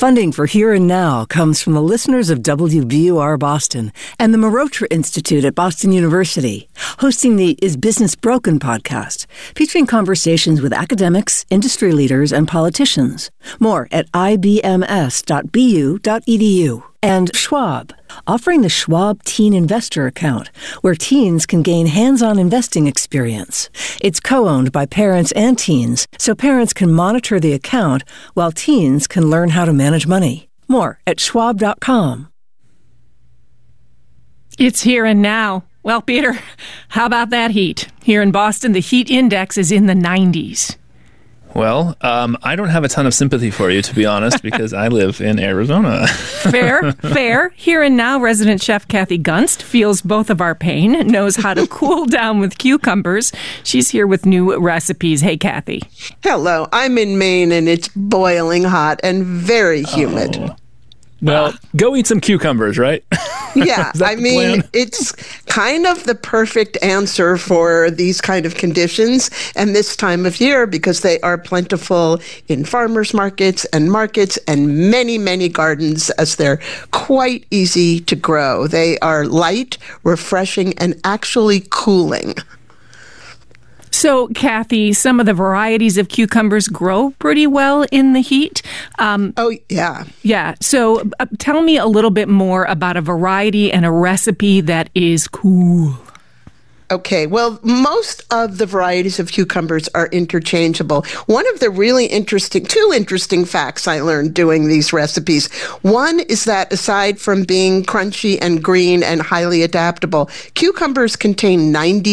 Funding for Here and Now comes from the listeners of WBUR Boston and the Marotra Institute at Boston University, hosting the Is Business Broken podcast, featuring conversations with academics, industry leaders, and politicians. More at ibms.bu.edu. And Schwab, offering the Schwab Teen Investor Account, where teens can gain hands-on investing experience. It's co-owned by parents and teens, so parents can monitor the account while teens can learn how to manage money. More at schwab.com. It's Here and Now. Well, Peter, how about that heat? Here in Boston, the heat index is in the 90s. Well, I don't have a ton of sympathy for you, to be honest, because I live in Arizona. Fair. Here and Now, resident chef Kathy Gunst feels both of our pain, knows how to cool down with cucumbers. She's here with new recipes. Hey, Kathy. Hello. I'm in Maine, and it's boiling hot and very humid. Oh. Well, go eat some cucumbers, right? Yeah, I mean, it's kind of the perfect answer for these kind of conditions and this time of year because they are plentiful in farmers markets and many, many gardens as they're quite easy to grow. They are light, refreshing, and actually cooling. So, Kathy, some of the varieties of cucumbers grow pretty well in the heat. Yeah. Yeah. So tell me a little bit more about a variety and a recipe that is cool. Okay, well, most of the varieties of cucumbers are interchangeable. One of the two interesting facts I learned doing these recipes. One is that aside from being crunchy and green and highly adaptable, cucumbers contain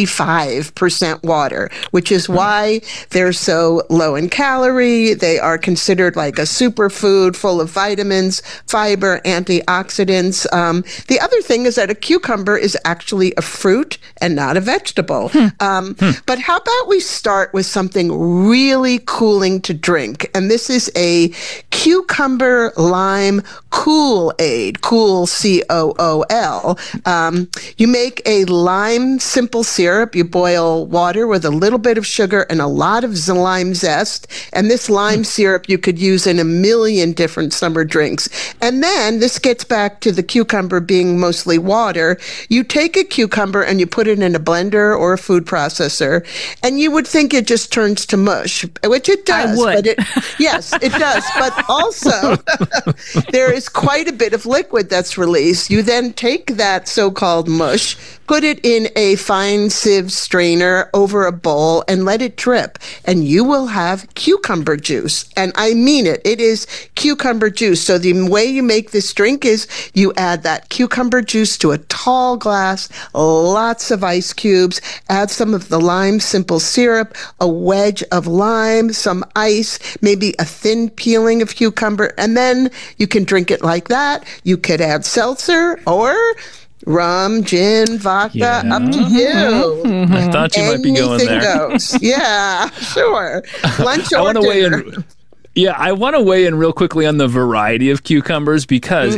95% water, which is why they're so low in calorie. They are considered like a superfood full of vitamins, fiber, antioxidants. The other thing is that a cucumber is actually a fruit and not a vegetable. But how about we start with something really cooling to drink? And this is a cucumber lime Kool-Aid, cool, C-O-O-L. You make a lime simple syrup. You boil water with a little bit of sugar and a lot of lime zest. And this lime syrup you could use in a million different summer drinks. And then this gets back to the cucumber being mostly water. You take a cucumber and you put it in a blender or a food processor, and you would think it just turns to mush, which it does. I would. Yes, it does. But also, there is quite a bit of liquid that's released. You then take that so-called mush, put it in a fine sieve strainer over a bowl, and let it drip, and you will have cucumber juice. And I mean it. It is cucumber juice. So the way you make this drink is you add that cucumber juice to a tall glass, lots of ice cubes, add some of the lime simple syrup, a wedge of lime, some ice, maybe a thin peeling of cucumber, and then you can drink it like that. You could add seltzer or rum, gin, vodka, up to you. I thought you might be going there. Anything goes. Yeah, sure. Lunch or dinner. I want to weigh in real quickly on the variety of cucumbers because